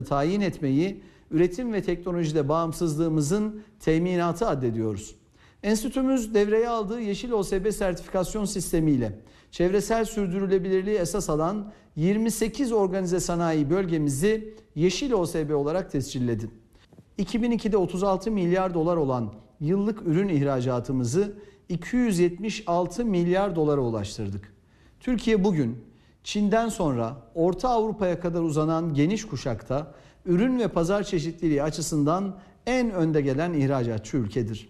tayin etmeyi üretim ve teknolojide bağımsızlığımızın teminatı addediyoruz. Enstitümüz devreye aldığı Yeşil OSB sertifikasyon sistemiyle çevresel sürdürülebilirliği esas alan 28 organize sanayi bölgemizi Yeşil OSB olarak tescilledi. 2002'de 36 milyar dolar olan yıllık ürün ihracatımızı 276 milyar dolara ulaştırdık. Türkiye bugün Çin'den sonra Orta Avrupa'ya kadar uzanan geniş kuşakta ürün ve pazar çeşitliliği açısından en önde gelen ihracatçı ülkedir.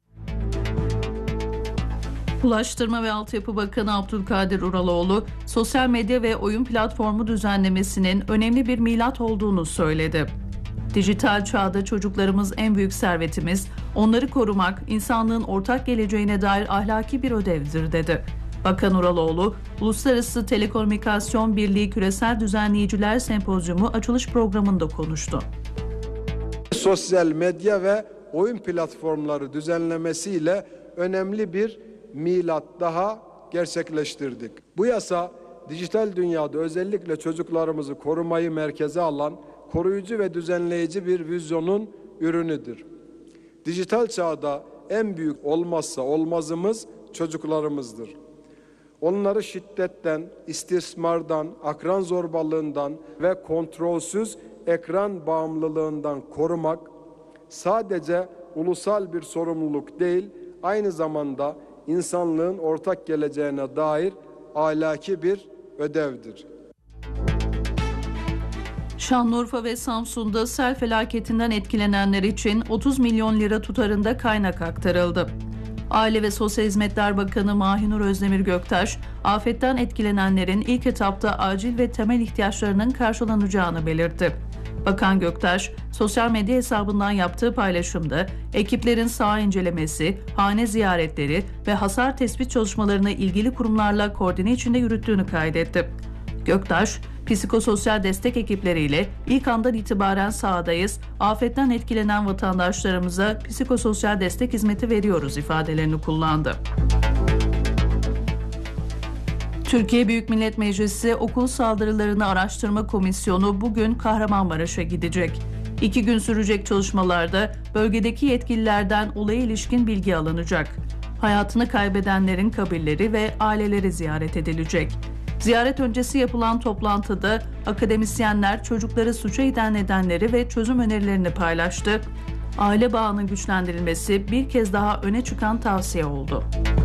Ulaştırma ve Altyapı Bakanı Abdülkadir Uraloğlu, sosyal medya ve oyun platformu düzenlemesinin önemli bir milat olduğunu söyledi. Dijital çağda çocuklarımız en büyük servetimiz, onları korumak insanlığın ortak geleceğine dair ahlaki bir ödevdir dedi. Bakan Uraloğlu, Uluslararası Telekomünikasyon Birliği Küresel Düzenleyiciler Sempozyumu açılış programında konuştu. Sosyal medya ve oyun platformları düzenlemesiyle önemli bir milat daha gerçekleştirdik. Bu yasa dijital dünyada özellikle çocuklarımızı korumayı merkeze alan koruyucu ve düzenleyici bir vizyonun ürünüdür. Dijital çağda en büyük olmazsa olmazımız çocuklarımızdır. Onları şiddetten, istismardan, akran zorbalığından ve kontrolsüz ekran bağımlılığından korumak sadece ulusal bir sorumluluk değil, aynı zamanda insanlığın ortak geleceğine dair ahlaki bir ödevdir. Şanlıurfa ve Samsun'da sel felaketinden etkilenenler için 30 milyon lira tutarında kaynak aktarıldı. Aile ve Sosyal Hizmetler Bakanı Mahinur Özdemir Göktaş, afetten etkilenenlerin ilk etapta acil ve temel ihtiyaçlarının karşılanacağını belirtti. Bakan Göktaş, sosyal medya hesabından yaptığı paylaşımda ekiplerin saha incelemesi, hane ziyaretleri ve hasar tespit çalışmalarını ilgili kurumlarla koordine içinde yürüttüğünü kaydetti. Göktaş, psikososyal destek ekipleriyle ilk andan itibaren sahadayız, afetten etkilenen vatandaşlarımıza psikososyal destek hizmeti veriyoruz ifadelerini kullandı. Türkiye Büyük Millet Meclisi Okul Saldırılarını Araştırma Komisyonu bugün Kahramanmaraş'a gidecek. 2 gün sürecek çalışmalarda bölgedeki yetkililerden olaya ilişkin bilgi alınacak. Hayatını kaybedenlerin kabirleri ve aileleri ziyaret edilecek. Ziyaret öncesi yapılan toplantıda akademisyenler çocukları suça iten nedenleri ve çözüm önerilerini paylaştı. Aile bağının güçlendirilmesi bir kez daha öne çıkan tavsiye oldu.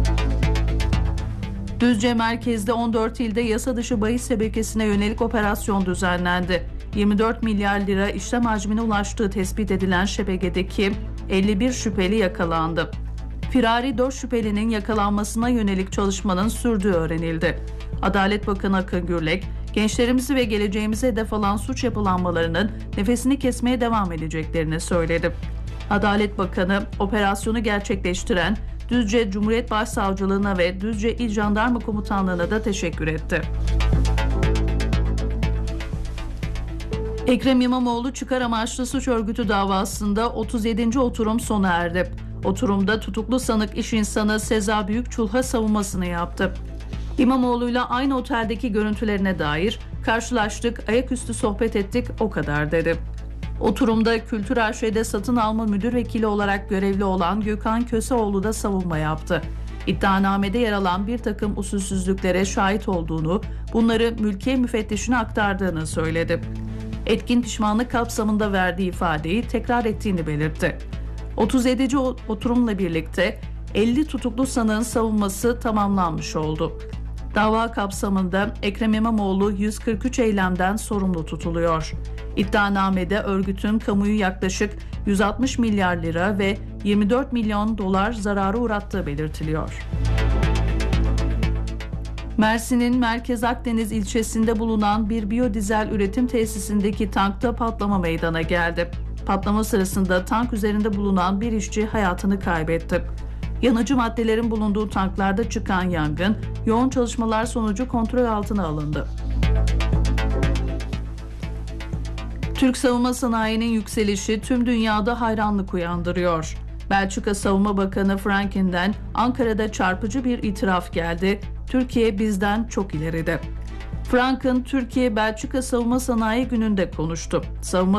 Düzce merkezde 14 ilde yasa dışı bahis şebekesine yönelik operasyon düzenlendi. 24 milyar lira işlem hacmine ulaştığı tespit edilen şebekedeki 51 şüpheli yakalandı. Firari 4 şüphelinin yakalanmasına yönelik çalışmanın sürdüğü öğrenildi. Adalet Bakanı Akın Gürlek, gençlerimizi ve geleceğimizi hedef alan suç yapılanmalarının nefesini kesmeye devam edeceklerini söyledi. Adalet Bakanı, operasyonu gerçekleştiren Düzce Cumhuriyet Başsavcılığına ve Düzce İl Jandarma Komutanlığı'na da teşekkür etti. Ekrem İmamoğlu çıkar amaçlı suç örgütü davasında 37. oturum sona erdi. Oturumda tutuklu sanık iş insanı Seza Büyükçulha savunmasını yaptı. İmamoğlu'yla aynı oteldeki görüntülerine dair karşılaştık, ayaküstü sohbet ettik, o kadar dedi. Oturumda Kültür AŞ'de satın alma müdür vekili olarak görevli olan Gökhan Köseoğlu da savunma yaptı. İddianamede yer alan bir takım usulsüzlüklere şahit olduğunu, bunları mülkiye müfettişine aktardığını söyledi. Etkin pişmanlık kapsamında verdiği ifadeyi tekrar ettiğini belirtti. 37. oturumla birlikte 50 tutuklu sanığın savunması tamamlanmış oldu. Dava kapsamında Ekrem İmamoğlu 143 eylemden sorumlu tutuluyor. İddianamede örgütün kamuyu yaklaşık 160 milyar lira ve 24 milyon dolar zarara uğrattığı belirtiliyor. Mersin'in Merkez Akdeniz ilçesinde bulunan bir biyodizel üretim tesisindeki tankta patlama meydana geldi. Patlama sırasında tank üzerinde bulunan bir işçi hayatını kaybetti. Yanıcı maddelerin bulunduğu tanklarda çıkan yangın, yoğun çalışmalar sonucu kontrol altına alındı. Türk savunma sanayinin yükselişi tüm dünyada hayranlık uyandırıyor. Belçika Savunma Bakanı Franken'den Ankara'da çarpıcı bir itiraf geldi. Türkiye bizden çok ileride. Franken, Türkiye-Belçika Savunma Sanayi Günü'nde konuştu. Savunma